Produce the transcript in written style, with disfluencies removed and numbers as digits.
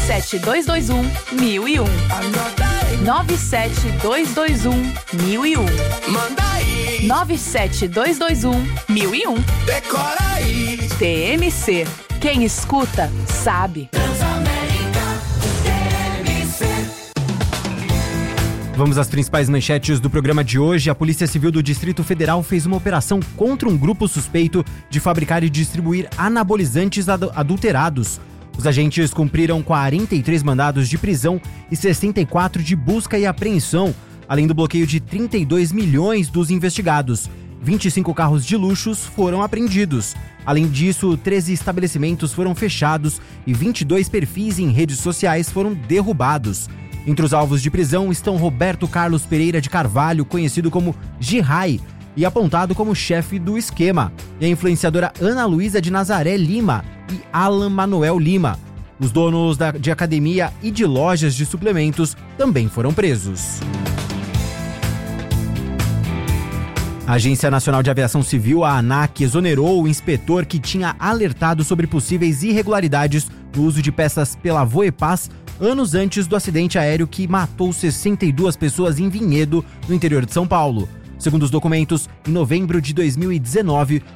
97221-1001. 97221-1001. Manda aí. 97221-1001. Decora aí. TMC. Quem escuta, sabe. Vamos às principais manchetes do programa de hoje. A Polícia Civil do Distrito Federal fez uma operação contra um grupo suspeito de fabricar e distribuir anabolizantes adulterados. Os agentes cumpriram 43 mandados de prisão e 64 de busca e apreensão, além do bloqueio de 32 milhões dos investigados. 25 carros de luxos foram apreendidos. Além disso, 13 estabelecimentos foram fechados e 22 perfis em redes sociais foram derrubados. Entre os alvos de prisão estão Roberto Carlos Pereira de Carvalho, conhecido como Girai, e apontado como chefe do esquema, e a influenciadora Ana Luísa de Nazaré Lima e Alan Manuel Lima. Os donos de academia e de lojas de suplementos também foram presos. A Agência Nacional de Aviação Civil, a ANAC, exonerou o inspetor que tinha alertado sobre possíveis irregularidades no uso de peças pela Voepaz anos antes do acidente aéreo que matou 62 pessoas em Vinhedo, no interior de São Paulo. Segundo os documentos, em novembro de 2019,